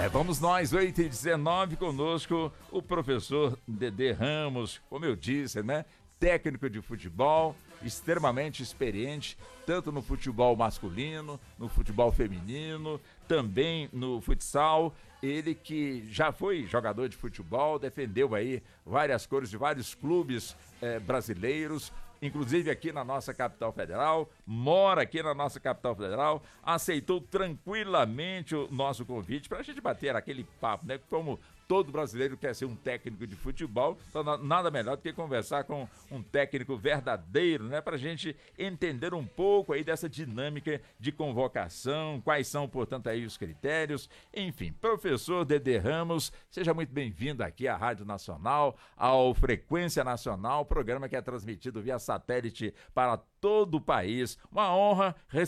Vamos nós, 8h19, conosco o professor Dedê Ramos, como eu disse, né? Técnico de futebol, extremamente experiente, tanto no futebol masculino, no futebol feminino, também no futsal. Ele que já foi jogador de futebol, defendeu aí várias cores de vários clubes brasileiros, inclusive aqui na nossa capital federal, mora aqui na nossa capital federal, aceitou tranquilamente o nosso convite para a gente bater aquele papo, né? Como todo brasileiro quer ser um técnico de futebol, então nada melhor do que conversar com um técnico verdadeiro, né? Para a gente entender um pouco aí dessa dinâmica de convocação, quais são, portanto, aí os critérios, enfim. Professor Dedê Ramos, seja muito bem-vindo aqui à Rádio Nacional, ao Frequência Nacional, programa que é transmitido via satélite para todo o país. Uma honra